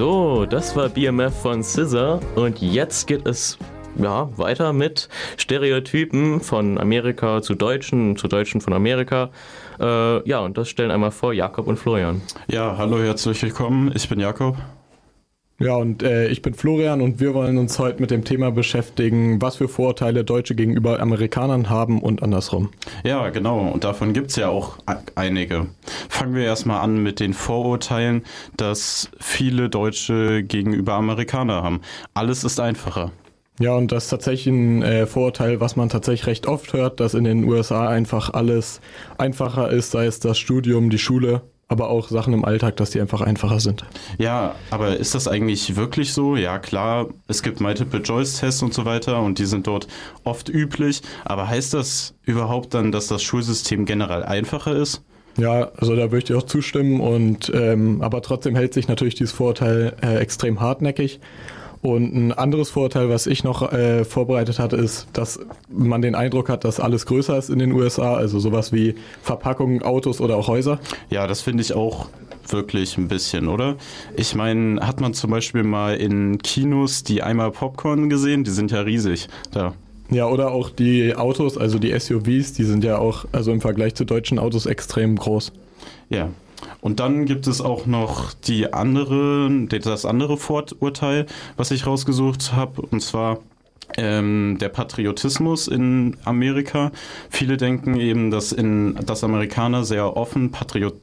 So, das war BMF von SZA und jetzt geht es weiter mit Stereotypen von Amerika zu Deutschen von Amerika. Und das stellen einmal vor Jakob und Florian. Ja, hallo, herzlich willkommen, ich bin Jakob. Ja, und ich bin Florian und wir wollen uns heute mit dem Thema beschäftigen, was für Vorurteile Deutsche gegenüber Amerikanern haben und andersrum. Ja, genau, und davon gibt es ja auch einige. Fangen wir erstmal an mit den Vorurteilen, dass viele Deutsche gegenüber Amerikanern haben. Alles ist einfacher. Ja, und das ist tatsächlich ein Vorurteil, was man tatsächlich recht oft hört, dass in den USA einfach alles einfacher ist, sei es das Studium, die Schule, aber auch Sachen im Alltag, dass die einfach einfacher sind. Ja, aber ist das eigentlich wirklich so? Ja, klar, es gibt Multiple-Choice-Tests und so weiter und die sind dort oft üblich, aber heißt das überhaupt dann, dass das Schulsystem generell einfacher ist? Ja, also da würde ich dir auch zustimmen und aber trotzdem hält sich natürlich dieses Vorurteil extrem hartnäckig. Und ein anderes Vorurteil, was ich noch vorbereitet hatte, ist, dass man den Eindruck hat, dass alles größer ist in den USA, also sowas wie Verpackungen, Autos oder auch Häuser. Ja, das finde ich auch wirklich ein bisschen, oder? Ich meine, hat man zum Beispiel mal in Kinos die Eimer Popcorn gesehen? Die sind ja riesig da. Ja, oder auch die Autos, also die SUVs, die sind ja auch, also im Vergleich zu deutschen Autos extrem groß. Ja. Und dann gibt es auch noch das andere Vorurteil, was ich rausgesucht habe, und zwar der Patriotismus in Amerika. Viele denken eben, dass Amerikaner sehr offen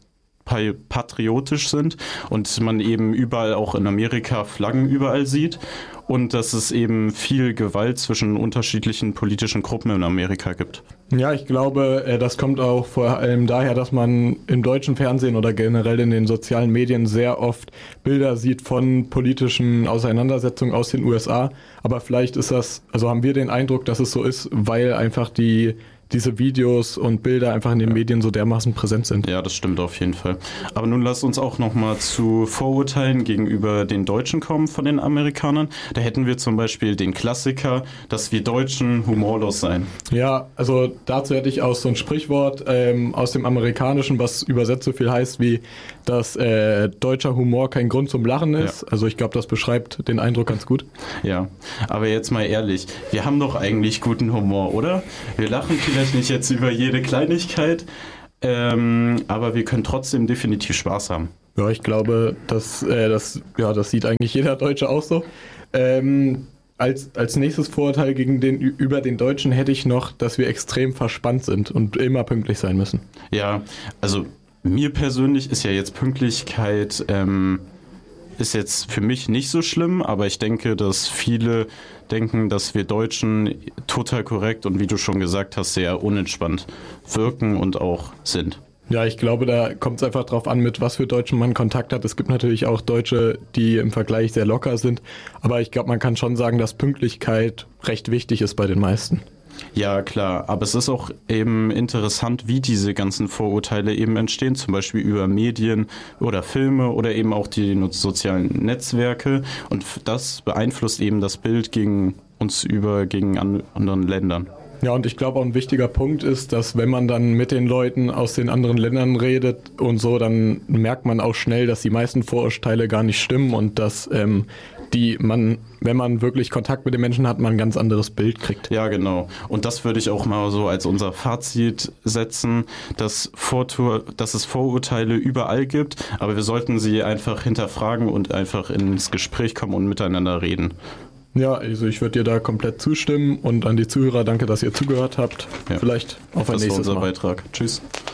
patriotisch sind und man eben überall auch in Amerika Flaggen überall sieht und dass es eben viel Gewalt zwischen unterschiedlichen politischen Gruppen in Amerika gibt. Ja, ich glaube, das kommt auch vor allem daher, dass man im deutschen Fernsehen oder generell in den sozialen Medien sehr oft Bilder sieht von politischen Auseinandersetzungen aus den USA. Aber vielleicht ist das, also haben wir den Eindruck, dass es so ist, weil einfach diese Videos und Bilder einfach in den Medien so dermaßen präsent sind. Ja, das stimmt auf jeden Fall. Aber nun lasst uns auch nochmal zu Vorurteilen gegenüber den Deutschen kommen von den Amerikanern. Da hätten wir zum Beispiel den Klassiker, dass wir Deutschen humorlos seien. Ja, also dazu hätte ich auch so ein Sprichwort aus dem Amerikanischen, was übersetzt so viel heißt wie, dass deutscher Humor kein Grund zum Lachen ist. Ja. Also ich glaube, das beschreibt den Eindruck ganz gut. Ja, aber jetzt mal ehrlich, wir haben doch eigentlich guten Humor, oder? Wir lachen vielleicht nicht jetzt über jede Kleinigkeit, aber wir können trotzdem definitiv Spaß haben. Ja, ich glaube, das sieht eigentlich jeder Deutsche auch so. Als nächstes Vorurteil über den Deutschen hätte ich noch, dass wir extrem verspannt sind und immer pünktlich sein müssen. Ja, also mir persönlich ist ja jetzt Pünktlichkeit ist jetzt für mich nicht so schlimm, aber ich denke, dass viele denken, dass wir Deutschen total korrekt und wie du schon gesagt hast, sehr unentspannt wirken und auch sind. Ja, ich glaube, da kommt es einfach drauf an, mit was für Deutschen man Kontakt hat. Es gibt natürlich auch Deutsche, die im Vergleich sehr locker sind, aber ich glaube, man kann schon sagen, dass Pünktlichkeit recht wichtig ist bei den meisten. Ja, klar, aber es ist auch eben interessant, wie diese ganzen Vorurteile eben entstehen, zum Beispiel über Medien oder Filme oder eben auch die sozialen Netzwerke und das beeinflusst eben das Bild gegen anderen Ländern. Ja, und ich glaube auch ein wichtiger Punkt ist, dass wenn man dann mit den Leuten aus den anderen Ländern redet und so, dann merkt man auch schnell, dass die meisten Vorurteile gar nicht stimmen und dass wenn man wirklich Kontakt mit den Menschen hat, man ein ganz anderes Bild kriegt. Ja, genau. Und das würde ich auch mal so als unser Fazit setzen, dass es Vorurteile überall gibt, aber wir sollten sie einfach hinterfragen und einfach ins Gespräch kommen und miteinander reden. Ja, also ich würde dir da komplett zustimmen und an die Zuhörer danke, dass ihr zugehört habt. Ja. Vielleicht auf ein nächstes Mal. Das war unser Beitrag. Tschüss.